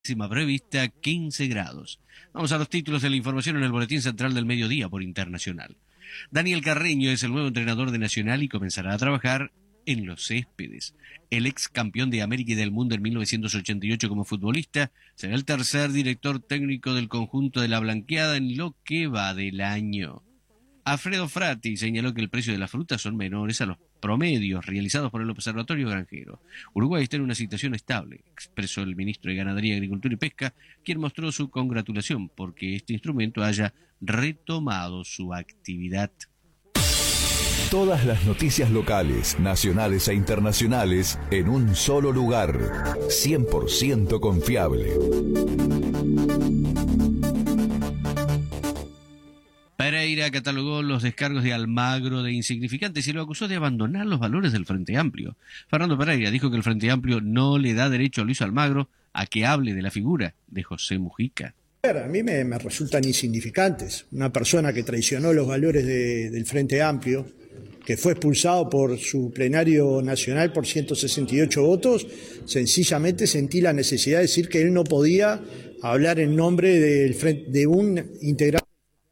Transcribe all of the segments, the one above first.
prevista 15 grados. Vamos a los títulos de la información en el Boletín Central del Mediodía por Internacional. Daniel Carreño es el nuevo entrenador de Nacional y comenzará a trabajar en los céspedes. El ex campeón de América y del mundo en 1988 como futbolista será el tercer director técnico del conjunto de la Blanqueada en lo que va del año. Alfredo Frati señaló que el precio de las frutas son menores a los promedios realizados por el Observatorio Granjero. Uruguay está en una situación estable, expresó el ministro de Ganadería, Agricultura y Pesca, quien mostró su congratulación porque este instrumento haya retomado su actividad. Todas las noticias locales, nacionales e internacionales en un solo lugar. 100% confiable. Pereira catalogó los descargos de Almagro de insignificantes y lo acusó de abandonar los valores del Frente Amplio. Fernando Pereira dijo que el Frente Amplio no le da derecho a Luis Almagro a que hable de la figura de José Mujica. A mí me resultan insignificantes. Una persona que traicionó los valores del Frente Amplio, que fue expulsado por su plenario nacional por 168 votos, sencillamente sentí la necesidad de decir que él no podía hablar en nombre de un integrante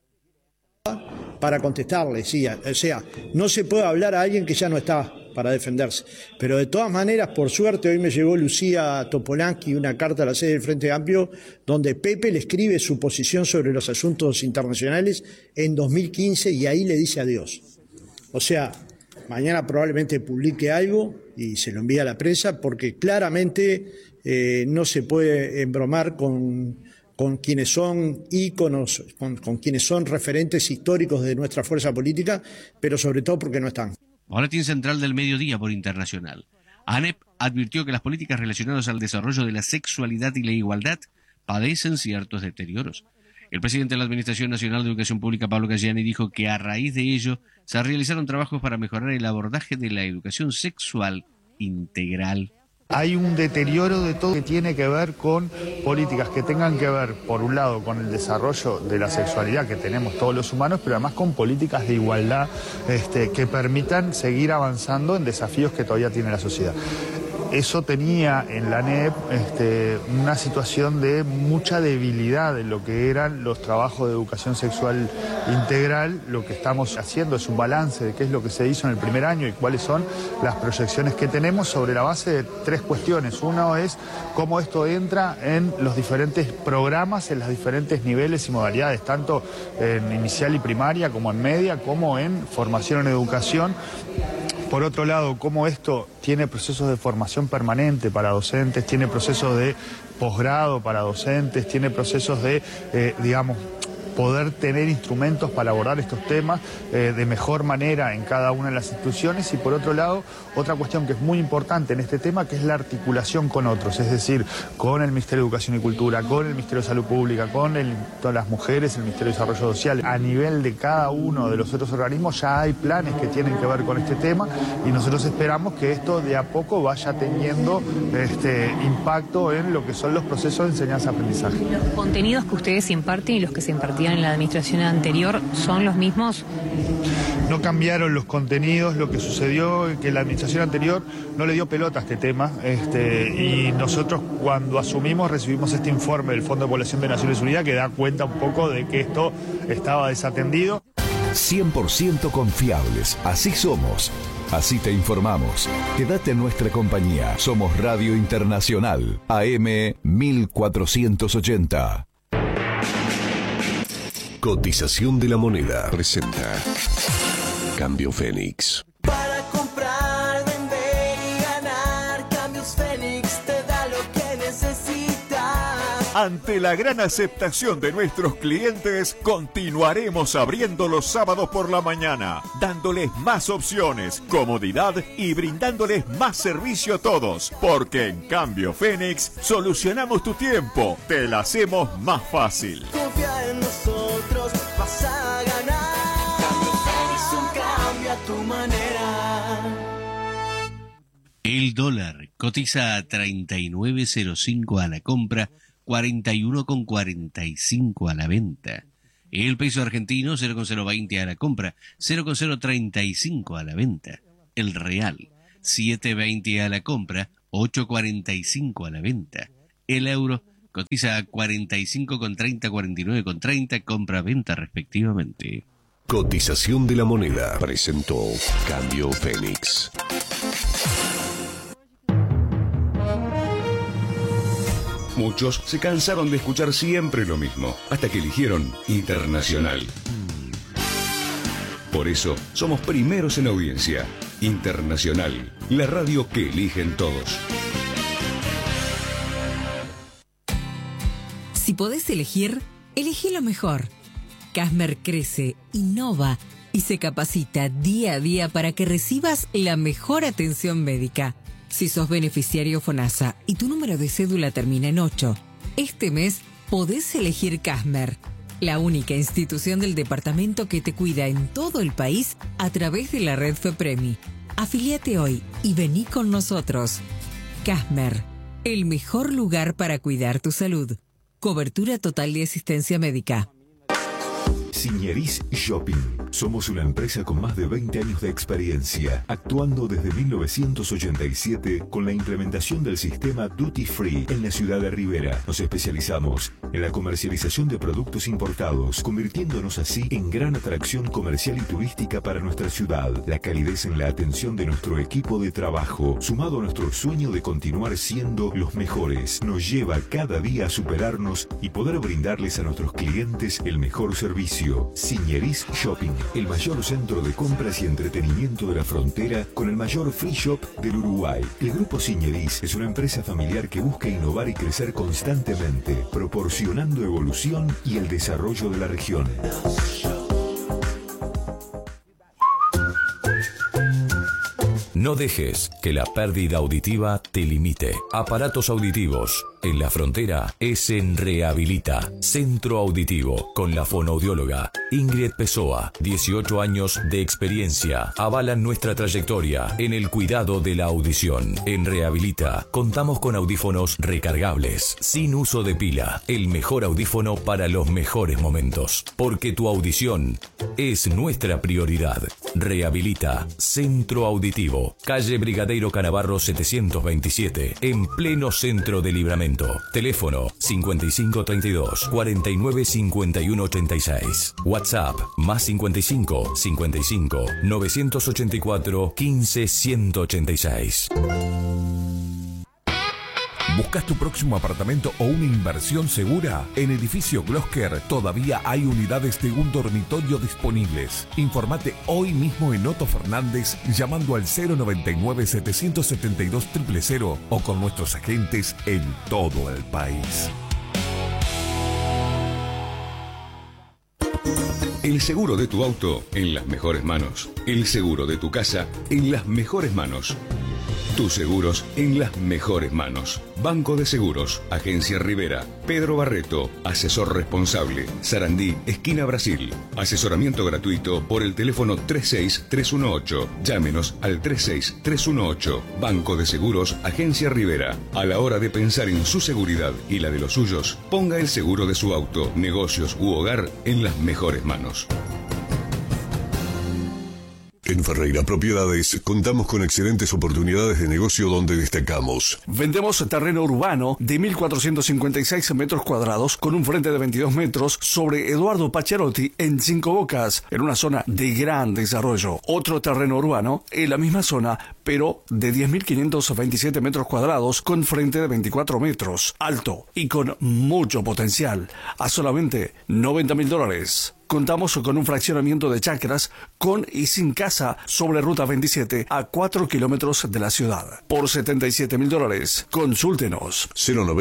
para contestarle, sí, o sea, no se puede hablar a alguien que ya no está para defenderse. Pero de todas maneras, por suerte, hoy me llegó Lucía Topolansky una carta a la sede del Frente Amplio donde Pepe le escribe su posición sobre los asuntos internacionales en 2015 y ahí le dice adiós. O sea, mañana probablemente publique algo y se lo envía a la prensa porque claramente no se puede embromar con quienes son íconos, con quienes son referentes históricos de nuestra fuerza política, pero sobre todo porque no están. Boletín Central del Mediodía por Internacional. ANEP advirtió que las políticas relacionadas al desarrollo de la sexualidad y la igualdad padecen ciertos deterioros. El presidente de la Administración Nacional de Educación Pública, Pablo Cayani, dijo que a raíz de ello se realizaron trabajos para mejorar el abordaje de la educación sexual integral. Hay un deterioro de todo que tiene que ver con políticas que tengan que ver, por un lado, con el desarrollo de la sexualidad que tenemos todos los humanos, pero además con políticas de igualdad que permitan seguir avanzando en desafíos que todavía tiene la sociedad. Eso tenía en la ANEP una situación de mucha debilidad en lo que eran los trabajos de educación sexual integral. Lo que estamos haciendo es un balance de qué es lo que se hizo en el primer año y cuáles son las proyecciones que tenemos sobre la base de tres cuestiones. Uno es cómo esto entra en los diferentes programas, en los diferentes niveles y modalidades, tanto en inicial y primaria como en media, como en formación en educación. Por otro lado, cómo esto tiene procesos de formación permanente para docentes, tiene procesos de posgrado para docentes, tiene procesos de, poder tener instrumentos para abordar estos temas de mejor manera en cada una de las instituciones. Y por otro lado, otra cuestión que es muy importante en este tema, que es la articulación con otros, es decir, con el Ministerio de Educación y Cultura, con el Ministerio de Salud Pública, con todas las mujeres, el Ministerio de Desarrollo Social. A nivel de cada uno de los otros organismos ya hay planes que tienen que ver con este tema y nosotros esperamos que esto de a poco vaya teniendo impacto en lo que son los procesos de enseñanza-aprendizaje. ¿Los contenidos que ustedes imparten y los que se impartían en la administración anterior son los mismos? No cambiaron los contenidos, lo que sucedió es que la administración anterior no le dio pelota a este tema y nosotros cuando asumimos recibimos este informe del Fondo de Población de Naciones Unidas que da cuenta un poco de que esto estaba desatendido. 100% confiables, así somos. Así te informamos. Quédate en nuestra compañía. Somos Radio Internacional, AM 1480. Cotización de la moneda. Presenta Cambio Fénix. Para comprar, vender y ganar, Cambios Fénix te da lo que necesitas. Ante la gran aceptación de nuestros clientes, continuaremos abriendo los sábados por la mañana, dándoles más opciones, comodidad y brindándoles más servicio a todos. Porque en Cambio Fénix solucionamos tu tiempo, te la hacemos más fácil. Confía en nosotros, vas a ganar. Cambio Fénix, un cambio a tu manera. El dólar cotiza a 39.05 a la compra, 41,45 a la venta. El peso argentino 0,020 a la compra, 0,035 a la venta. El real 7,20 a la compra, 8,45 a la venta. El euro Cotiza a 45,30, 49,30, compra-venta respectivamente. Cotización de la moneda. Presentó Cambio Fénix. Muchos se cansaron de escuchar siempre lo mismo, hasta que eligieron Internacional. Por eso, somos primeros en audiencia. Internacional, la radio que eligen todos. Si podés elegir, elegí lo mejor. Casmer crece, innova y se capacita día a día para que recibas la mejor atención médica. Si sos beneficiario FONASA y tu número de cédula termina en 8, este mes podés elegir Casmer, la única institución del departamento que te cuida en todo el país a través de la red FEPREMI. Afíliate hoy y vení con nosotros. Casmer, el mejor lugar para cuidar tu salud. Cobertura total de asistencia médica. Signeris Shopping. Somos una empresa con más de 20 años de experiencia, actuando desde 1987 con la implementación del sistema Duty Free en la ciudad de Rivera. Nos especializamos en la comercialización de productos importados, convirtiéndonos así en gran atracción comercial y turística para nuestra ciudad. La calidez en la atención de nuestro equipo de trabajo, sumado a nuestro sueño de continuar siendo los mejores, nos lleva cada día a superarnos y poder brindarles a nuestros clientes el mejor servicio. Signeris Shopping, el mayor centro de compras y entretenimiento de la frontera con el mayor free shop del Uruguay. El Grupo Signeris es una empresa familiar que busca innovar y crecer constantemente, proporcionando evolución y el desarrollo de la región. No dejes que la pérdida auditiva te limite. Aparatos auditivos en la frontera es en Rehabilita, Centro Auditivo, con la fonoaudióloga Ingrid Pessoa. 18 años de experiencia avalan nuestra trayectoria en el cuidado de la audición. En Rehabilita contamos con audífonos recargables, sin uso de pila. El mejor audífono para los mejores momentos. Porque tu audición es nuestra prioridad. Rehabilita, Centro Auditivo, calle Brigadeiro Canavarro 727, en pleno centro de Libramento. Teléfono 5532 49 51 86. WhatsApp más 55 55 984 15 186. ¿Buscas tu próximo apartamento o una inversión segura? En Edificio Glosker todavía hay unidades de un dormitorio disponibles. Informate hoy mismo en Otto Fernández llamando al 099-772-000 o con nuestros agentes en todo el país. El seguro de tu auto en las mejores manos. El seguro de tu casa en las mejores manos. Tus seguros en las mejores manos. Banco de Seguros, Agencia Rivera, Pedro Barreto, asesor responsable, Sarandí, esquina Brasil. Asesoramiento gratuito por el teléfono 36318. Llámenos al 36318. Banco de Seguros, Agencia Rivera. A la hora de pensar en su seguridad y la de los suyos, ponga el seguro de su auto, negocios u hogar en las mejores manos. En Ferreira Propiedades contamos con excelentes oportunidades de negocio donde destacamos. Vendemos terreno urbano de 1.456 metros cuadrados con un frente de 22 metros sobre Eduardo Pacharotti en Cinco Bocas, en una zona de gran desarrollo. Otro terreno urbano en la misma zona, pero de 10.527 metros cuadrados con frente de 24 metros, alto y con mucho potencial, a solamente $90.000. Contamos con un fraccionamiento de chacras con y sin casa sobre Ruta 27 a 4 kilómetros de la ciudad. Por $77.000. Consúltenos.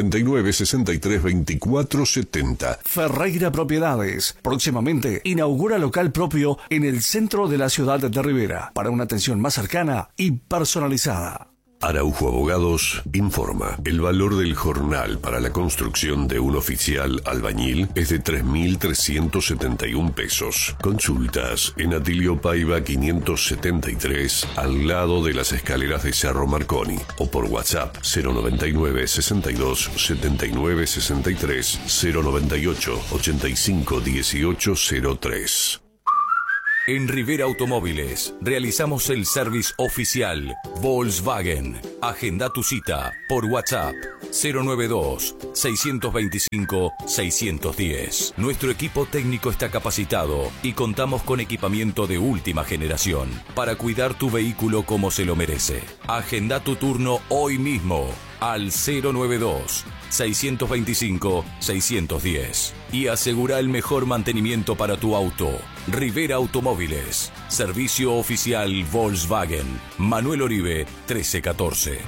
099-63-24-70. Ferreira Propiedades. Próximamente inaugura local propio en el centro de la ciudad de Rivera para una atención más cercana y personalizada. Araujo Abogados informa. El valor del jornal para la construcción de un oficial albañil es de 3.371 pesos. Consultas en Atilio Paiva 573, al lado de las escaleras de Cerro Marconi, o por WhatsApp 099 62 79 63 098 85 18 03. En Rivera Automóviles realizamos el service oficial Volkswagen. Agenda tu cita por WhatsApp 092-625-610. Nuestro equipo técnico está capacitado y contamos con equipamiento de última generación para cuidar tu vehículo como se lo merece. Agenda tu turno hoy mismo al 092-625-610 y asegura el mejor mantenimiento para tu auto. Rivera Automóviles, servicio oficial Volkswagen. Manuel Oribe, 1314.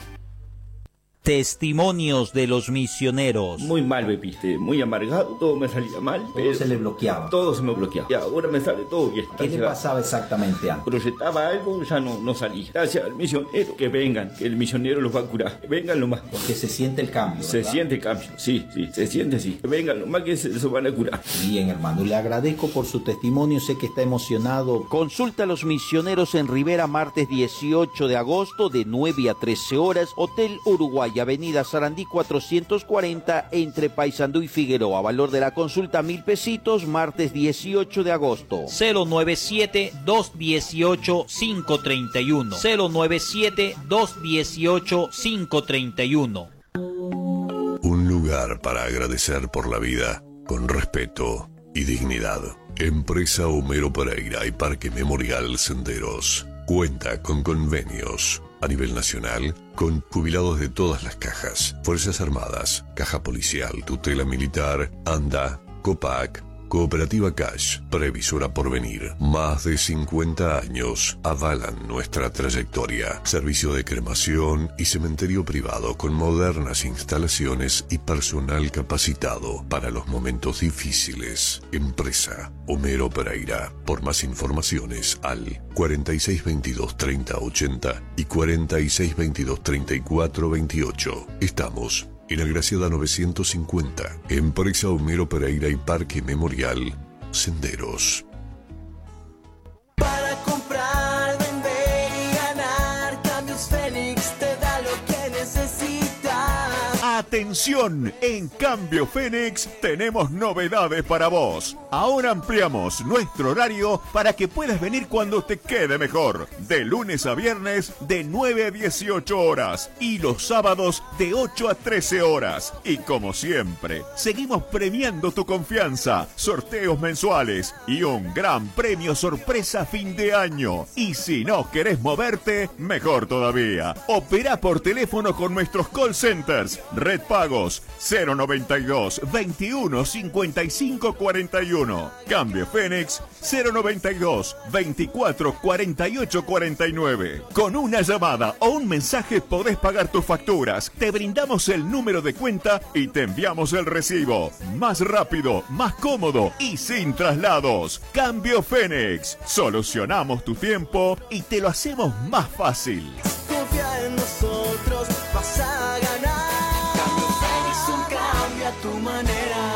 Testimonios de los misioneros. Muy mal me piste, muy amargado, todo me salía mal. Todo se le bloqueaba. Todo se me bloqueaba. Y ahora me sale todo bien. ¿Qué le pasaba exactamente antes? Proyectaba algo, ya no salía. Gracias al misionero, que vengan, que el misionero los va a curar. Que vengan nomás. Porque se siente el cambio, ¿verdad? Se siente el cambio, sí, se siente así. Que vengan nomás que se van a curar. Bien, hermano, le agradezco por su testimonio, sé que está emocionado. Consulta a los misioneros en Rivera, martes 18 de agosto, de 9 a 13 horas, Hotel Uruguay, Avenida Sarandí 440, entre Paysandú y Figueroa. Valor de la consulta 1.000 pesitos, martes 18 de agosto. 097-218-531. 097-218-531. Un lugar para agradecer por la vida, con respeto y dignidad. Empresa Homero Pereira y Parque Memorial Senderos. Cuenta con convenios a nivel nacional con jubilados de todas las cajas, Fuerzas Armadas, Caja Policial, Tutela Militar, ANDA, COPAC, Cooperativa Cash, Previsora Porvenir. Más de 50 años avalan nuestra trayectoria. Servicio de cremación y cementerio privado con modernas instalaciones y personal capacitado para los momentos difíciles. Empresa Homero Pereira. Por más informaciones al 4622-3080 y 4622-3428. Estamos en Agraciada 950, Empresa Homero Pereira y Parque Memorial Senderos. Para comprar, vender y ganar, Cambios Fénix te da lo que necesitas. Atención, en Cambio Fénix tenemos novedades para vos. Ahora ampliamos nuestro horario para que puedas venir cuando te quede mejor. De lunes a viernes de 9 a 18 horas y los sábados de 8 a 13 horas. Y como siempre, seguimos premiando tu confianza, sorteos mensuales y un gran premio sorpresa fin de año. Y si no querés moverte, mejor todavía. Opera por teléfono con nuestros call centers. Red Pagos 092 21 55 41. Cambio Fénix 092 24 48 49. Con una llamada o un mensaje podés pagar tus facturas. Te brindamos el número de cuenta y te enviamos el recibo. Más rápido, más cómodo y sin traslados. Cambio Fénix. Solucionamos tu tiempo y te lo hacemos más fácil. Confía en nosotros, vas a ganar. Cambio Fénix, un cambio a tu manera.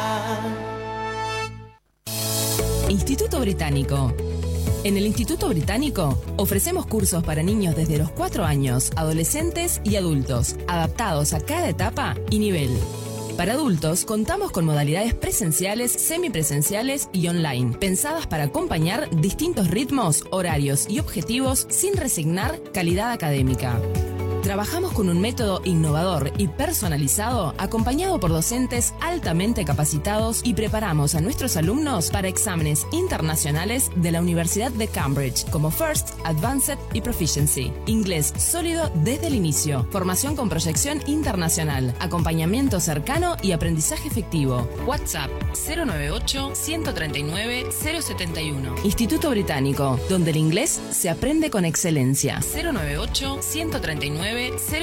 Instituto Británico. En el Instituto Británico ofrecemos cursos para niños desde los 4 años, adolescentes y adultos, adaptados a cada etapa y nivel. Para adultos contamos con modalidades presenciales, semipresenciales y online, pensadas para acompañar distintos ritmos, horarios y objetivos sin resignar calidad académica. Trabajamos con un método innovador y personalizado, acompañado por docentes altamente capacitados, y preparamos a nuestros alumnos para exámenes internacionales de la Universidad de Cambridge, como First, Advanced y Proficiency. Inglés sólido desde el inicio, formación con proyección internacional, acompañamiento cercano y aprendizaje efectivo. WhatsApp 098-139-071. Instituto Británico, donde el inglés se aprende con excelencia. 098-139-071.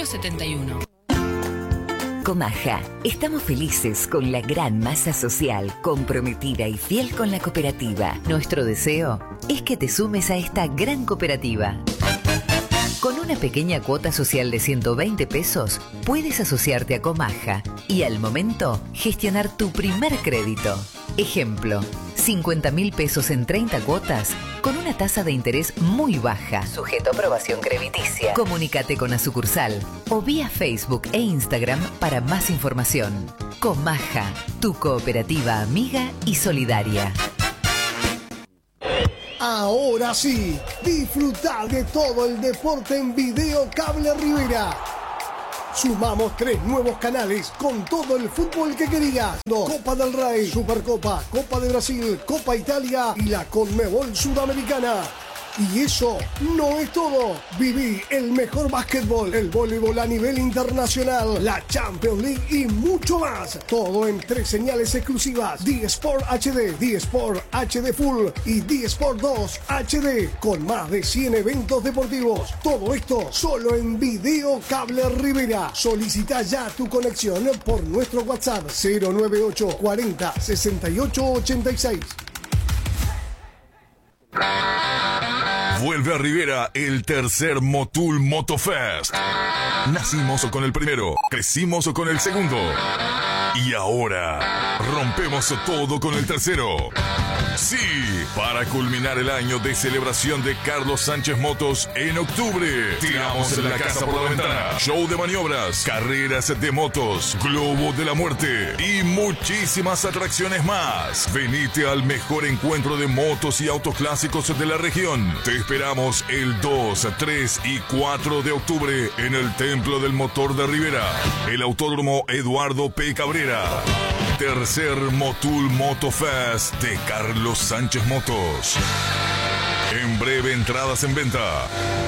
Comaja, estamos felices con la gran masa social, comprometida y fiel con la cooperativa. Nuestro deseo es que te sumes a esta gran cooperativa. Con una pequeña cuota social de 120 pesos, puedes asociarte a Comaja y al momento gestionar tu primer crédito. Ejemplo, 50.000 pesos en 30 cuotas con una tasa de interés muy baja, sujeto a aprobación crediticia. Comunícate con la sucursal o vía Facebook e Instagram para más información. Comaja, tu cooperativa amiga y solidaria. Ahora sí, disfrutar de todo el deporte en Video Cable Rivera. Sumamos 3 nuevos canales con todo el fútbol que querías. Copa del Rey, Supercopa, Copa de Brasil, Copa Italia y la Conmebol Sudamericana. Y eso no es todo. Viví el mejor básquetbol, el voleibol a nivel internacional, la Champions League y mucho más. Todo en 3 señales exclusivas. D-Sport HD, D-Sport HD Full y D-Sport 2 HD. Con más de 100 eventos deportivos. Todo esto solo en Video Cable Rivera. Solicita ya tu conexión por nuestro WhatsApp 098 40 68 86. Vuelve a Rivera el tercer Motul Motofest. Nacimos con el primero, crecimos con el segundo. Y ahora rompemos todo con el tercero. Sí, para culminar el año de celebración de Carlos Sánchez Motos en octubre. Tiramos la casa por la ventana. Show de maniobras, carreras de motos, globo de la muerte y muchísimas atracciones más. Venite al mejor encuentro de motos y autos clásicos de la región. Te esperamos el 2, 3 y 4 de octubre en el Templo del Motor de Rivera, el Autódromo Eduardo P. Cabrera. Tercer Motul Motofest de Carlos Sánchez Motos. En breve, entradas en venta.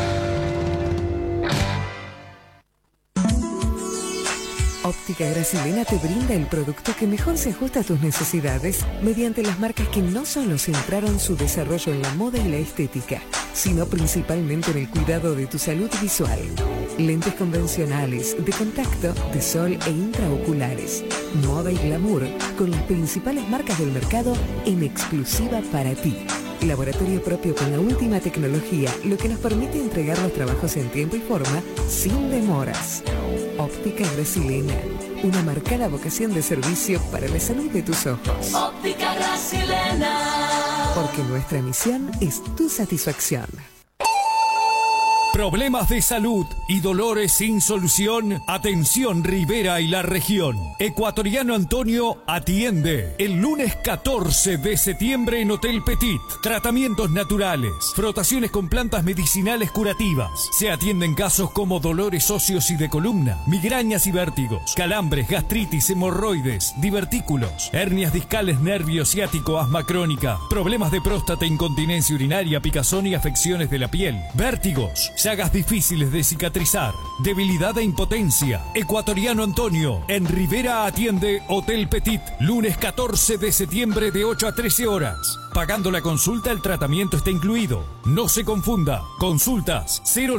Óptica Gracilena te brinda el producto que mejor se ajusta a tus necesidades mediante las marcas que no solo centraron su desarrollo en la moda y la estética, sino principalmente en el cuidado de tu salud visual. Lentes convencionales, de contacto, de sol e intraoculares, moda y glamour con las principales marcas del mercado en exclusiva para ti. Laboratorio propio con la última tecnología, lo que nos permite entregar los trabajos en tiempo y forma sin demoras. Óptica Gracilena, una marcada vocación de servicio para la salud de tus ojos. Óptica Gracilena. Porque nuestra misión es tu satisfacción. Problemas de salud y dolores sin solución. Atención Rivera y la región. Ecuatoriano Antonio atiende el lunes 14 de septiembre en Hotel Petit. Tratamientos naturales, frotaciones con plantas medicinales curativas. Se atienden casos como dolores óseos y de columna, migrañas y vértigos, calambres, gastritis, hemorroides, divertículos, hernias discales, nervio ciático, asma crónica, problemas de próstata, incontinencia urinaria, picazón y afecciones de la piel, vértigos, llagas difíciles de cicatrizar, debilidad e impotencia. Ecuatoriano Antonio, en Rivera atiende Hotel Petit, lunes 14 de septiembre de 8 a 13 horas. Pagando la consulta, el tratamiento está incluido. No se confunda. Consultas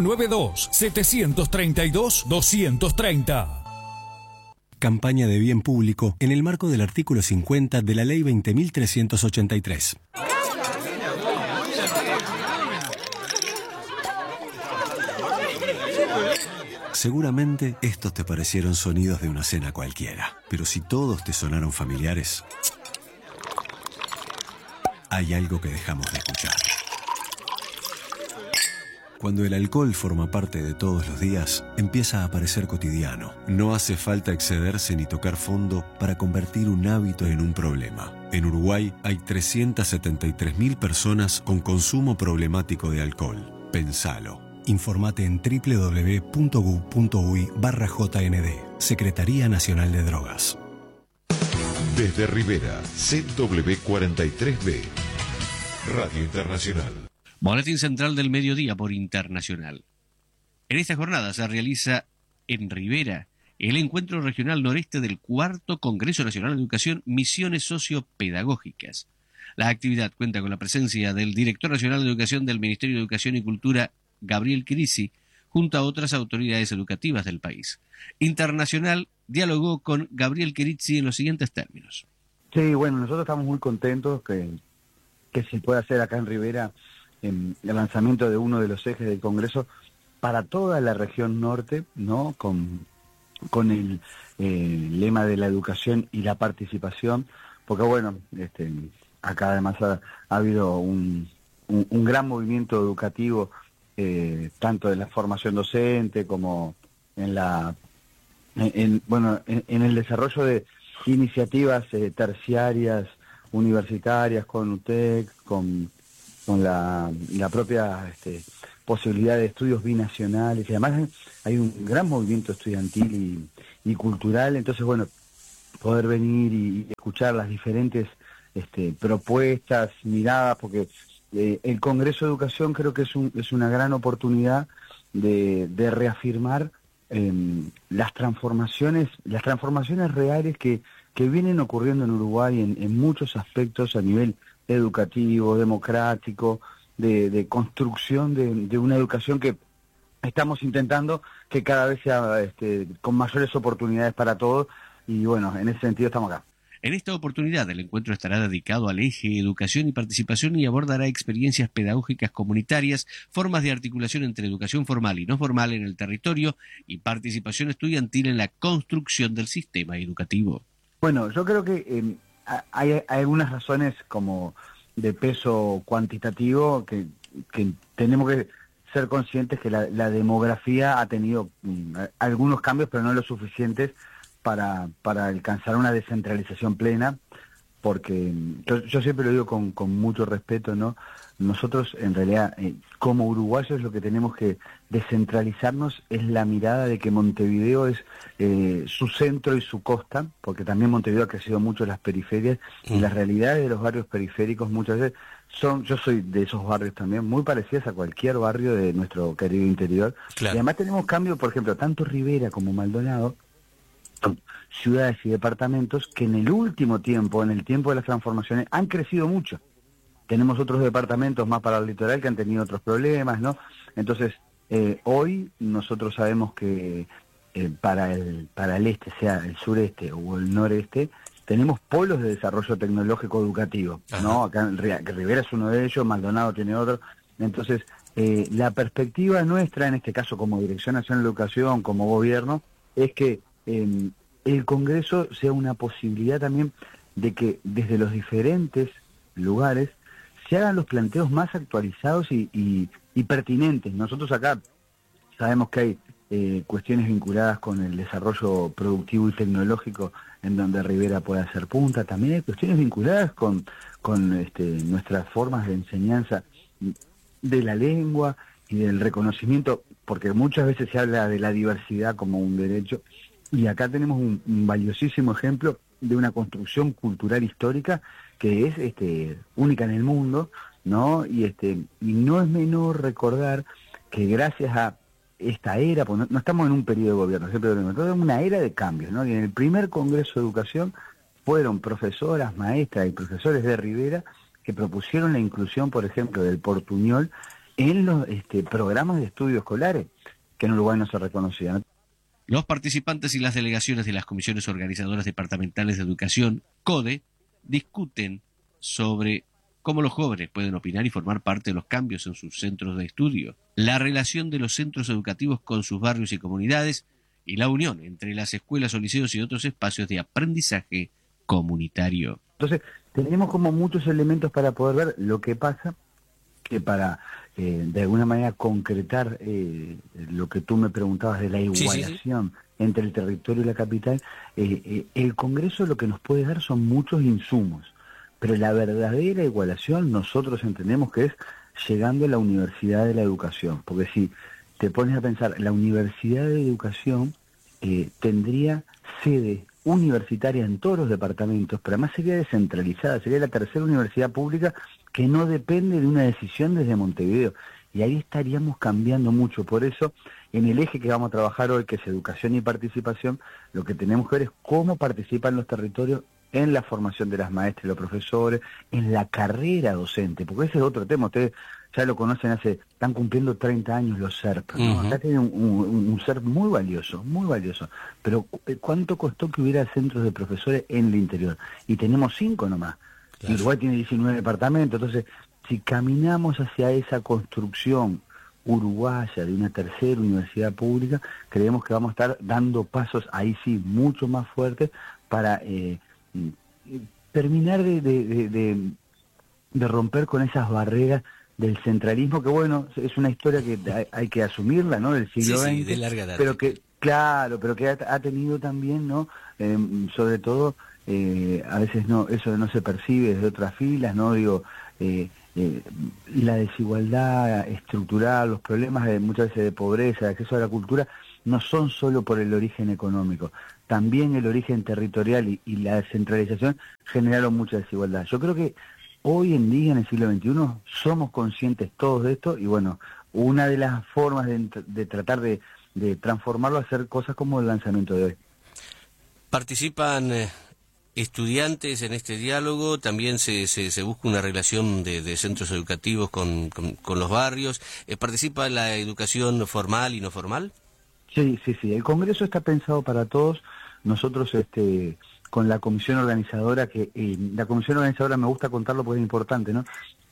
092-732-230. Campaña de bien público en el marco del artículo 50 de la Ley 20.383. Seguramente estos te parecieron sonidos de una cena cualquiera, pero si todos te sonaron familiares, hay algo que dejamos de escuchar. Cuando el alcohol forma parte de todos los días, empieza a parecer cotidiano. No hace falta excederse ni tocar fondo para convertir un hábito en un problema. En Uruguay hay 373.000 personas con consumo problemático de alcohol. Pensalo. Informate en www.gov.uy/JND. Secretaría Nacional de Drogas. Desde Rivera, ZW43B. Radio Internacional. Boletín Central del Mediodía por Internacional. En esta jornada se realiza en Rivera el Encuentro Regional Noreste del 4º Congreso Nacional de Educación Misiones Sociopedagógicas. La actividad cuenta con la presencia del Director Nacional de Educación del Ministerio de Educación y Cultura, Gabriel Chirici, junto a otras autoridades educativas del país. Internacional dialogó con Gabriel Chirici en los siguientes términos. Sí, bueno, nosotros estamos muy contentos que se pueda hacer acá en Rivera el lanzamiento de uno de los ejes del Congreso para toda la región norte, ¿no? Con el lema de la educación y la participación, porque bueno, acá además ha habido un gran movimiento educativo, tanto en la formación docente como en el desarrollo de iniciativas terciarias, universitarias, con UTEC, con la propia posibilidad de estudios binacionales, y además hay un gran movimiento estudiantil y cultural, entonces bueno, poder venir y escuchar las diferentes propuestas, miradas, porque el Congreso de Educación creo que es una gran oportunidad de reafirmar las transformaciones reales que vienen ocurriendo en Uruguay en muchos aspectos a nivel educativo, democrático, de construcción de una educación que estamos intentando que cada vez sea con mayores oportunidades para todos, y bueno, en ese sentido estamos acá. En esta oportunidad, el encuentro estará dedicado al eje educación y participación y abordará experiencias pedagógicas comunitarias, formas de articulación entre educación formal y no formal en el territorio y participación estudiantil en la construcción del sistema educativo. Bueno, yo creo que hay algunas razones como de peso cuantitativo que tenemos que ser conscientes que la demografía ha tenido algunos cambios, pero no lo suficientes para alcanzar una descentralización plena, porque yo siempre lo digo con mucho respeto, ¿no? Nosotros en realidad como uruguayos lo que tenemos que descentralizarnos es la mirada de que Montevideo es su centro y su costa, porque también Montevideo ha crecido mucho en las periferias y las realidades de los barrios periféricos muchas veces yo soy de esos barrios también, muy parecidas a cualquier barrio de nuestro querido interior. Claro. Y además tenemos cambios, por ejemplo, tanto Rivera como Maldonado, ciudades y departamentos que en el último tiempo, en el tiempo de las transformaciones, han crecido mucho. Tenemos otros departamentos más para el litoral que han tenido otros problemas, ¿no? Entonces, hoy nosotros sabemos que para el este, sea el sureste o el noreste, tenemos polos de desarrollo tecnológico educativo, ¿no? Acá Rivera es uno de ellos, Maldonado tiene otro. Entonces, la perspectiva nuestra, en este caso como Dirección Nacional de Educación, como gobierno, es que el Congreso sea una posibilidad también de que desde los diferentes lugares se hagan los planteos más actualizados y pertinentes. Nosotros acá sabemos que hay cuestiones vinculadas con el desarrollo productivo y tecnológico en donde Rivera puede hacer punta, también hay cuestiones vinculadas con nuestras formas de enseñanza de la lengua y del reconocimiento, porque muchas veces se habla de la diversidad como un derecho. Y acá tenemos un valiosísimo ejemplo de una construcción cultural histórica que es única en el mundo, ¿no? Y no es menor recordar que gracias a esta era, pues no estamos en un periodo de gobierno, siempre lo mismo, estamos en una era de cambios, ¿no? Y en el primer Congreso de Educación fueron profesoras, maestras y profesores de Rivera que propusieron la inclusión, por ejemplo, del portuñol en los programas de estudios escolares, que en Uruguay no se reconocían. Los participantes y las delegaciones de las comisiones organizadoras departamentales de educación, CODE, discuten sobre cómo los jóvenes pueden opinar y formar parte de los cambios en sus centros de estudio, la relación de los centros educativos con sus barrios y comunidades y la unión entre las escuelas o liceos y otros espacios de aprendizaje comunitario. Entonces, tenemos como muchos elementos para poder ver lo que pasa, que para de alguna manera concretar lo que tú me preguntabas de la igualación entre el territorio y la capital, el Congreso lo que nos puede dar son muchos insumos, pero la verdadera igualación nosotros entendemos que es llegando a la Universidad de la Educación, porque si te pones a pensar, la Universidad de Educación tendría sede universitaria en todos los departamentos, pero además sería descentralizada, sería la tercera universidad pública que no depende de una decisión desde Montevideo, y ahí estaríamos cambiando mucho. Por eso, en el eje que vamos a trabajar hoy, que es educación y participación, lo que tenemos que ver es cómo participan los territorios en la formación de las maestras y los profesores, en la carrera docente, porque ese es otro tema. Ustedes ya lo conocen, están cumpliendo 30 años los SERP, ¿no? Acá tienen un SERP muy valioso, pero ¿cuánto costó que hubiera centros de profesores en el interior? Y tenemos 5 nomás. Claro. Y Uruguay tiene 19 departamentos, entonces si caminamos hacia esa construcción uruguaya de una tercera universidad pública, creemos que vamos a estar dando pasos ahí sí mucho más fuertes para terminar de romper con esas barreras del centralismo, que bueno, es una historia que hay que asumirla, ¿no? Del siglo XX, de larga data. Pero que, claro, pero que ha tenido también, ¿no? Sobre todo, a veces no, eso no se percibe desde otras filas, ¿no? Digo, la desigualdad estructural, los problemas muchas veces de pobreza, de acceso a la cultura, no son solo por el origen económico, también el origen territorial y la descentralización generaron mucha desigualdad. Yo creo que hoy en día, en el siglo XXI, somos conscientes todos de esto y bueno, una de las formas de tratar de transformarlo a hacer cosas como el lanzamiento de hoy. ¿Participan estudiantes en este diálogo? ¿También se busca una relación de centros educativos con los barrios? ¿Participa la educación formal y no formal? Sí. El Congreso está pensado para todos. Nosotros con la comisión organizadora, la comisión organizadora me gusta contarlo porque es importante, ¿no?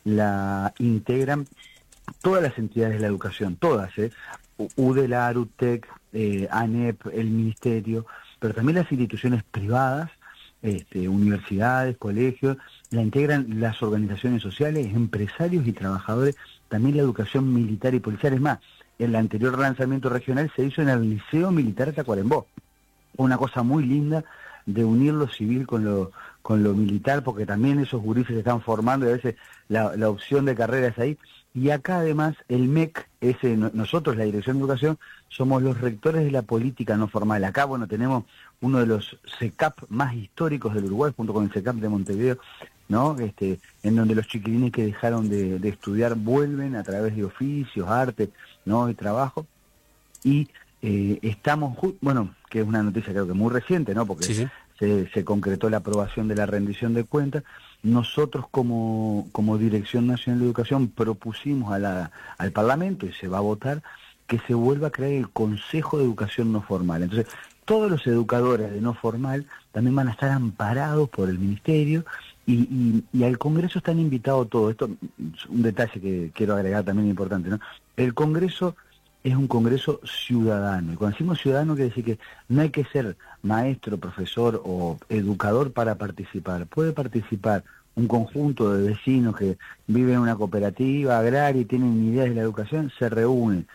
La integran todas las entidades de la educación, todas, UDELAR, UTEC, ANEP, el Ministerio, pero también las instituciones privadas, universidades, colegios, la integran las organizaciones sociales, empresarios y trabajadores, también la educación militar y policial. Es más, el anterior lanzamiento regional se hizo en el Liceo Militar de Tacuarembó, una cosa muy linda de unir lo civil con lo militar, porque también esos gurises se están formando y a veces la opción de carrera es ahí. Y acá además el MEC, nosotros la Dirección de Educación, somos los rectores de la política no formal. Acá, bueno, tenemos uno de los CECAP más históricos del Uruguay, junto con el CECAP de Montevideo, ¿no? En donde los chiquilines que dejaron de estudiar vuelven a través de oficios, arte, ¿no? Y trabajo. Y estamos, bueno, que es una noticia creo que muy reciente, ¿no? Porque sí. Se concretó la aprobación de la rendición de cuentas. Nosotros como Dirección Nacional de Educación propusimos al Parlamento, y se va a votar, que se vuelva a crear el Consejo de Educación No Formal. Entonces, todos los educadores de no formal también van a estar amparados por el Ministerio y al Congreso están invitados todos. Esto es un detalle que quiero agregar también importante, ¿no? El Congreso es un congreso ciudadano, y cuando decimos ciudadano quiere decir que no hay que ser maestro, profesor o educador para participar. Puede participar un conjunto de vecinos que viven en una cooperativa agraria y tienen ideas de la educación, se reúnen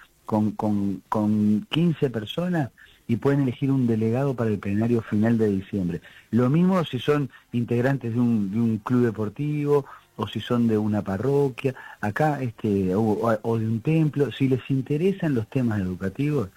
con 15 personas y pueden elegir un delegado para el plenario final de diciembre. Lo mismo si son integrantes de un club deportivo, o si son de una parroquia, acá o de un templo. Si les interesan los temas educativos,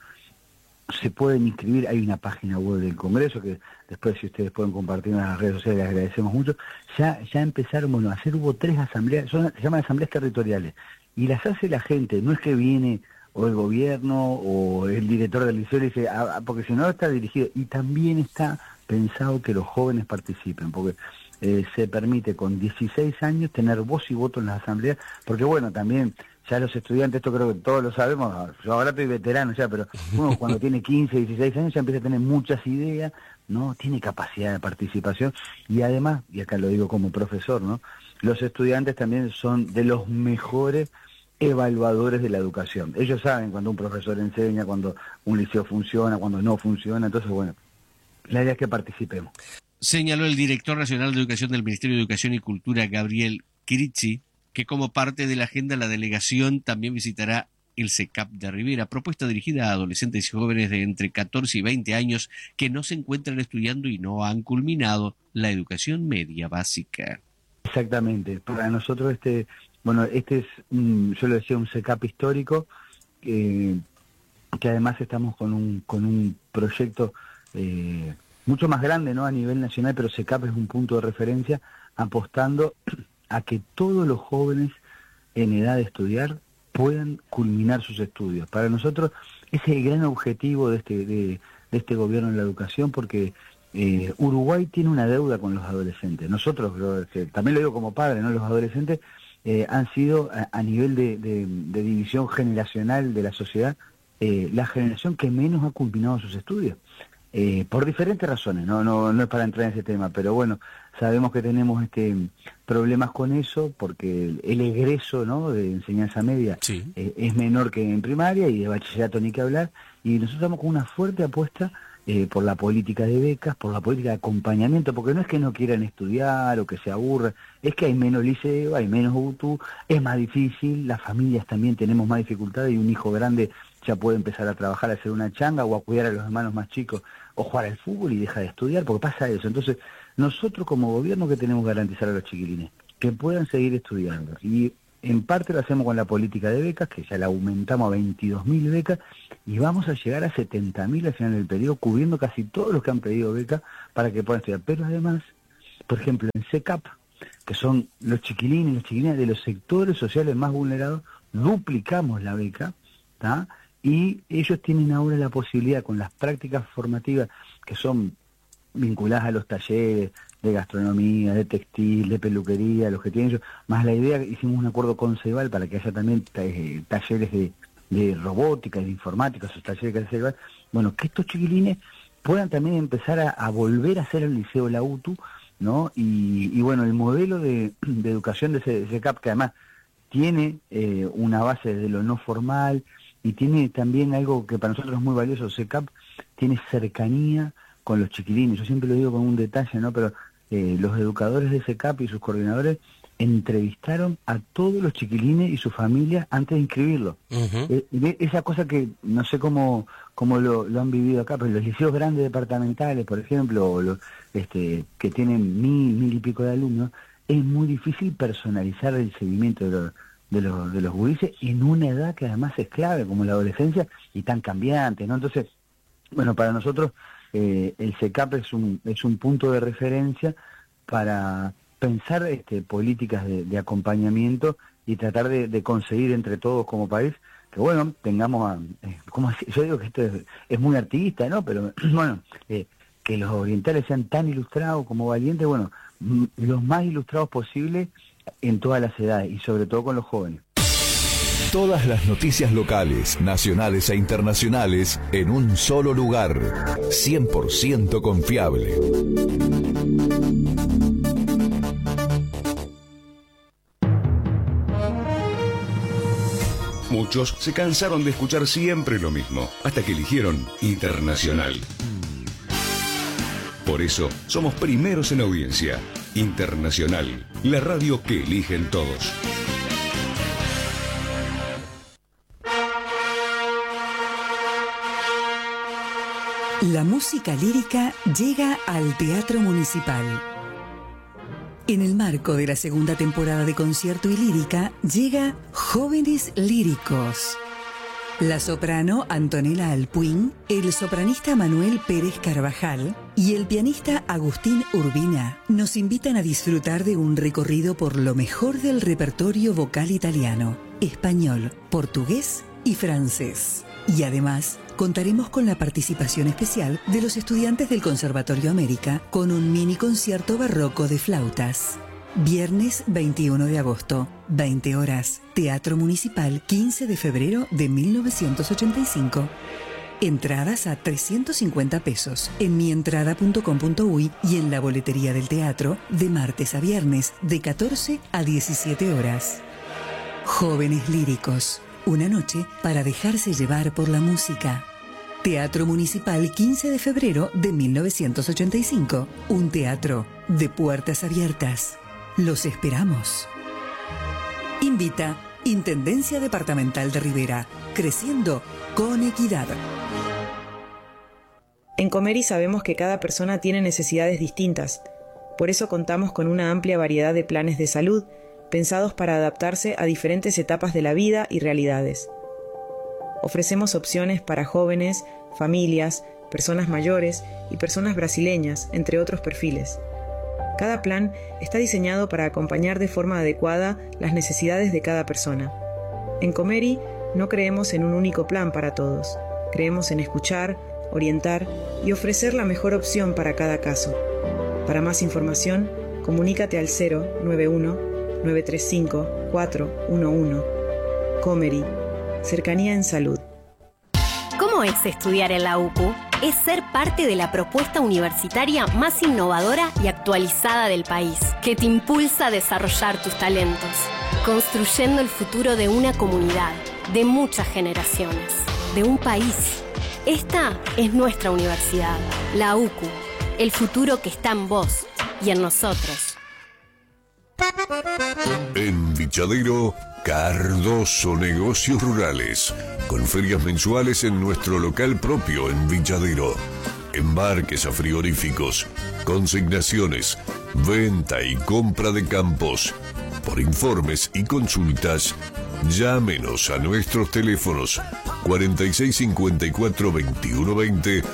se pueden inscribir. Hay una página web del Congreso, que después si ustedes pueden compartir en las redes sociales, les agradecemos mucho. Ya empezaron, bueno, hubo 3 asambleas, se llaman asambleas territoriales, y las hace la gente, no es que viene o el gobierno o el director del liceo y dice, porque si no está dirigido, y también está pensado que los jóvenes participen, porque se permite con 16 años tener voz y voto en las asambleas, porque bueno, también ya los estudiantes, esto creo que todos lo sabemos, yo ahora estoy veterano ya, pero uno cuando tiene 15, 16 años ya empieza a tener muchas ideas, ¿no? Tiene capacidad de participación, y además, y acá lo digo como profesor, ¿no? Los estudiantes también son de los mejores evaluadores de la educación. Ellos saben cuando un profesor enseña, cuando un liceo funciona, cuando no funciona. Entonces, bueno, la idea es que participemos. Señaló el director nacional de Educación del Ministerio de Educación y Cultura, Gabriel Kiritsi, que como parte de la agenda la delegación también visitará el CECAP de Rivera, propuesta dirigida a adolescentes y jóvenes de entre 14 y 20 años que no se encuentran estudiando y no han culminado la educación media básica. Exactamente. Para nosotros bueno, es, yo lo decía, un CECAP histórico, que además estamos con un proyecto mucho más grande, ¿no? A nivel nacional, pero CECAP es un punto de referencia, apostando a que todos los jóvenes en edad de estudiar puedan culminar sus estudios. Para nosotros ese es el gran objetivo de este gobierno en la educación, porque Uruguay tiene una deuda con los adolescentes. Nosotros, también lo digo como padre, ¿no? Los adolescentes han sido, a nivel de división generacional de la sociedad, la generación que menos ha culminado sus estudios. Por diferentes razones, no es para entrar en ese tema, pero bueno, sabemos que tenemos problemas con eso, porque el egreso, ¿no?, de enseñanza media es menor que en primaria, y de bachillerato ni que hablar, y nosotros estamos con una fuerte apuesta por la política de becas, por la política de acompañamiento, porque no es que no quieran estudiar o que se aburran, es que hay menos liceo, hay menos UTU, es más difícil, las familias también tenemos más dificultades, y un hijo grande ya puede empezar a trabajar, a hacer una changa o a cuidar a los hermanos más chicos o jugar al fútbol y deja de estudiar, porque pasa eso. Entonces, nosotros como gobierno, ¿qué tenemos que garantizar a los chiquilines? Que puedan seguir estudiando. Y en parte lo hacemos con la política de becas, que ya la aumentamos a 22.000 becas, y vamos a llegar a 70.000 al final del periodo, cubriendo casi todos los que han pedido beca para que puedan estudiar. Pero además, por ejemplo, en CECAP, que son los chiquilines y las chiquilinas de los sectores sociales más vulnerados, duplicamos la beca, ¿tá? Y ellos tienen ahora la posibilidad, con las prácticas formativas que son vinculadas a los talleres de gastronomía, de textil, de peluquería, los que tienen ellos, más la idea, hicimos un acuerdo con CEBAL para que haya también talleres de robótica y de informática, esos talleres que hace CEBAL, bueno, que estos chiquilines puedan también empezar a volver a hacer el liceo La UTU, ¿no? Y bueno, el modelo de educación de CECAP, que además tiene una base de lo no formal, y tiene también algo que para nosotros es muy valioso, CECAP tiene cercanía con los chiquilines. Yo siempre lo digo con un detalle, ¿no? Pero los educadores de CECAP y sus coordinadores entrevistaron a todos los chiquilines y su familia antes de inscribirlos. Esa cosa que no sé cómo lo han vivido acá, pero los liceos grandes departamentales, por ejemplo, o los que tienen 1.000 y pico de alumnos, es muy difícil personalizar el seguimiento de los gurises en una edad que además es clave, como la adolescencia, y tan cambiante, ¿no? Entonces, bueno, para nosotros el CECAP es un punto de referencia para pensar políticas de acompañamiento y tratar de conseguir entre todos como país que, bueno, tengamos, yo digo que esto es muy artista, ¿no? Pero, bueno, que los orientales sean tan ilustrados como valientes, bueno, los más ilustrados posibles en todas las edades y sobre todo con los jóvenes. Todas las noticias locales, nacionales e internacionales en un solo lugar. 100% confiable. Muchos se cansaron de escuchar siempre lo mismo, hasta que eligieron Internacional. Por eso, somos primeros en audiencia. Internacional, la radio que eligen todos. La música lírica llega al Teatro Municipal. En el marco de la segunda temporada de Concierto y Lírica, llega Jóvenes Líricos. La soprano Antonella Alpuín, el sopranista Manuel Pérez Carvajal y el pianista Agustín Urbina nos invitan a disfrutar de un recorrido por lo mejor del repertorio vocal italiano, español, portugués y francés. Y además, contaremos con la participación especial de los estudiantes del Conservatorio América con un mini concierto barroco de flautas. Viernes 21 de agosto, 20 horas, Teatro Municipal, 15 de febrero de 1985. Entradas a 350 pesos en mientrada.com.uy y en la boletería del teatro de martes a viernes de 14 a 17 horas. Jóvenes Líricos, una noche para dejarse llevar por la música. Teatro Municipal, 15 de febrero de 1985. Un teatro de puertas abiertas. Los esperamos. Invita Intendencia Departamental de Rivera, creciendo con equidad. En Comeri sabemos que cada persona tiene necesidades distintas. Por eso contamos con una amplia variedad de planes de salud, pensados para adaptarse a diferentes etapas de la vida y realidades. Ofrecemos opciones para jóvenes, familias, personas mayores y personas brasileñas, entre otros perfiles. Cada plan está diseñado para acompañar de forma adecuada las necesidades de cada persona. En Comeri no creemos en un único plan para todos. Creemos en escuchar, orientar y ofrecer la mejor opción para cada caso. Para más información, comunícate al 091-935-411. Comeri, cercanía en salud. ¿Cómo es estudiar en la UCU? Es ser parte de la propuesta universitaria más innovadora y actualizada del país, que te impulsa a desarrollar tus talentos, construyendo el futuro de una comunidad, de muchas generaciones, de un país. Esta es nuestra universidad, la UCU, el futuro que está en vos y en nosotros. En Vichadero, Cardoso Negocios Rurales, con ferias mensuales en nuestro local propio en Vichadero. Embarques a frigoríficos, consignaciones, venta y compra de campos. Por informes y consultas, llámenos a nuestros teléfonos 4654-2120,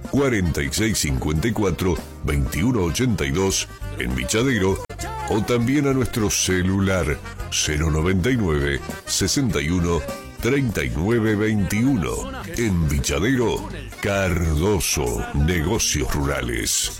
4654-2182 en Vichadero, o también a nuestro celular 099 61 39 21. En Vichadero, Cardoso Negocios Rurales.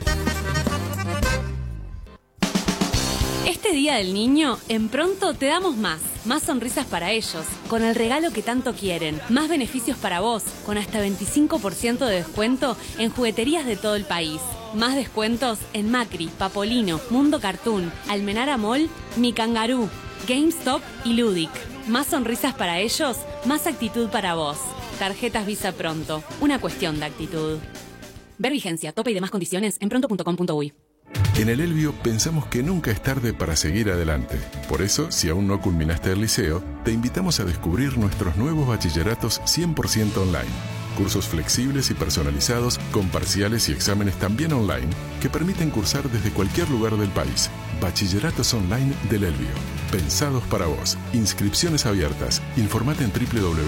Este Día del Niño, en Pronto te damos más sonrisas para ellos, con el regalo que tanto quieren, más beneficios para vos, con hasta 25% de descuento en jugueterías de todo el país, más descuentos en Macri, Papolino, Mundo Cartoon, Almenara Mall, Mi Kangaroo, GameStop y Ludic. Más sonrisas para ellos, más actitud para vos. Tarjetas Visa Pronto, una cuestión de actitud. Ver vigencia, tope y demás condiciones en pronto.com.uy. En el Elbio pensamos que nunca es tarde para seguir adelante. Por eso, si aún no culminaste el liceo, te invitamos a descubrir nuestros nuevos bachilleratos 100% online. Cursos flexibles y personalizados con parciales y exámenes también online que permiten cursar desde cualquier lugar del país. Bachilleratos online del Elbio. Pensados para vos. Inscripciones abiertas. Informate en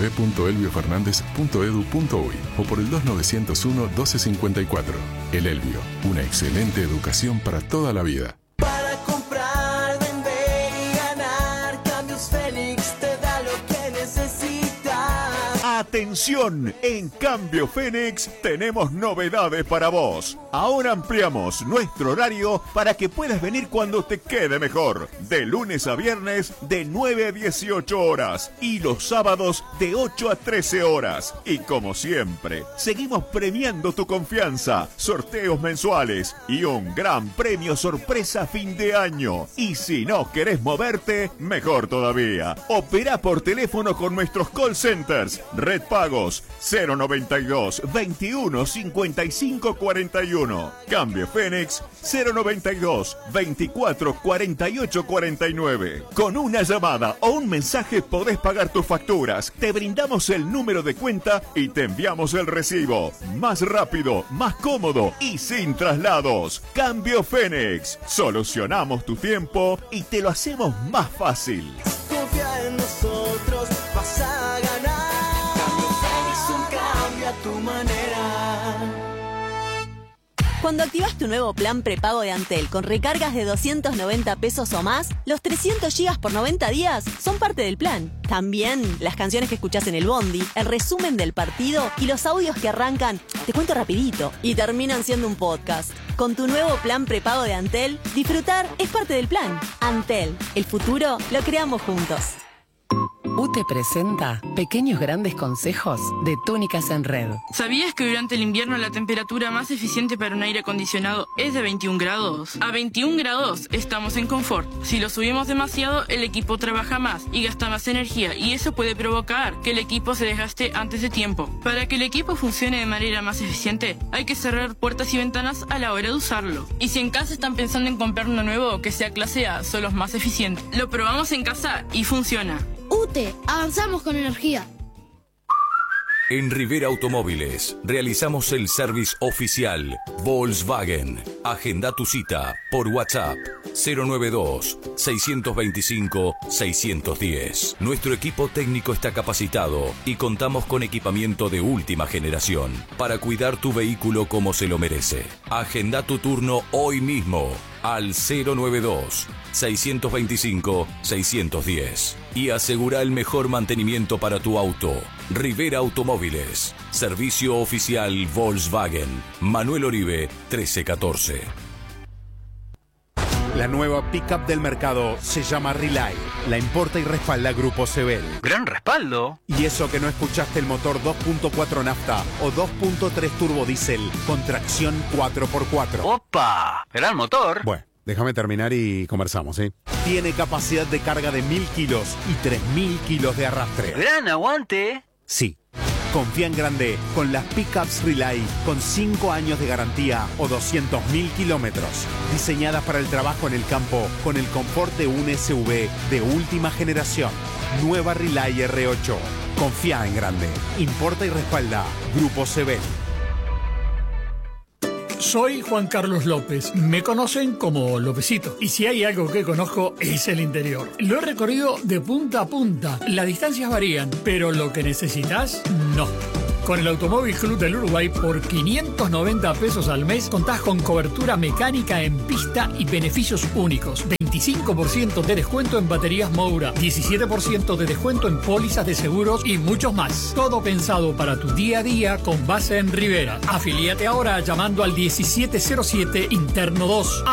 www.elbiofernandez.edu.uy o por el 2901-1254. El Elbio. Una excelente educación para toda la vida. Para comprar, vender y ganar, Cambios Fénix te da lo que necesitas. Atención, en Cambio Fénix tenemos novedades para vos. Ahora ampliamos nuestro horario para que puedas venir cuando te quede mejor. De lunes a viernes de 9 a 18 horas y los sábados de 8 a 13 horas. Y como siempre, seguimos premiando tu confianza, sorteos mensuales y un gran premio sorpresa a fin de año. Y si no querés moverte, mejor todavía. Opera por teléfono con nuestros call centers. Red Pagos 092 21 55 41. Cambio Fénix 092 24 48 49. Con una llamada o un mensaje podés pagar tus facturas. Te brindamos el número de cuenta y te enviamos el recibo. Más rápido, más cómodo y sin traslados. Cambio Fénix. Solucionamos tu tiempo y te lo hacemos más fácil. Confía en nosotros, vas a ganar. A tu manera. Cuando activas tu nuevo plan prepago de Antel con recargas de 290 pesos o más, los 300 gigas por 90 días son parte del plan. También las canciones que escuchás en el bondi, el resumen del partido y los audios que arrancan, te cuento rapidito, y terminan siendo un podcast. Con tu nuevo plan prepago de Antel, disfrutar es parte del plan. Antel, el futuro lo creamos juntos. UTE presenta Pequeños Grandes Consejos de Túnicas en Red. ¿Sabías que durante el invierno la temperatura más eficiente para un aire acondicionado es de 21 grados? A 21 grados estamos en confort. Si lo subimos demasiado, el equipo trabaja más y gasta más energía, y eso puede provocar que el equipo se desgaste antes de tiempo. Para que el equipo funcione de manera más eficiente, hay que cerrar puertas y ventanas a la hora de usarlo. Y si en casa están pensando en comprar uno nuevo que sea clase A, son los más eficientes. Lo probamos en casa y funciona. UTE, avanzamos con energía. En Rivera Automóviles realizamos el service oficial Volkswagen. Agenda tu cita por WhatsApp 092-625-610. Nuestro equipo técnico está capacitado y contamos con equipamiento de última generación para cuidar tu vehículo como se lo merece. Agenda tu turno hoy mismo al 092-625-610 y asegura el mejor mantenimiento para tu auto. Rivera Automóviles, servicio oficial Volkswagen. Manuel Oribe, 1314. La nueva pickup del mercado se llama Relay. La importa y respalda Grupo Sebel. ¡Gran respaldo! Y eso que no escuchaste el motor 2.4 nafta o 2.3 turbo diésel con tracción 4x4. ¡Opa! ¡Gran motor! Bueno, déjame terminar y conversamos, ¿sí? Tiene capacidad de carga de 1000 kilos y 3000 kilos de arrastre. ¡Gran aguante! Sí. Confía en grande con las pickups Relay con 5 años de garantía o 200.000 kilómetros. Diseñadas para el trabajo en el campo con el confort de un SUV de última generación. Nueva Relay R8. Confía en grande. Importa y respalda Grupo Sebel. Soy Juan Carlos López. Me conocen como Lópezito. Y si hay algo que conozco es el interior. Lo he recorrido de punta a punta. Las distancias varían, pero lo que necesitas, no. Con el Automóvil Club del Uruguay, por 590 pesos al mes, contás con cobertura mecánica en pista y beneficios únicos. 25% de descuento en baterías Moura, 17% de descuento en pólizas de seguros y muchos más. Todo pensado para tu día a día con base en Rivera. Afilíate ahora llamando al 1707 Interno 2.